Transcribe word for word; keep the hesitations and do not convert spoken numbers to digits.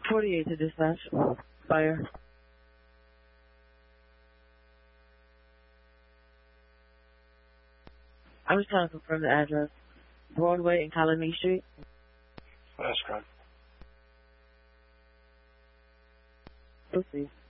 forty-eight to dispatch. Fire. I'm just trying to confirm the address. Broadway and Colony Street. That's correct. Proceed.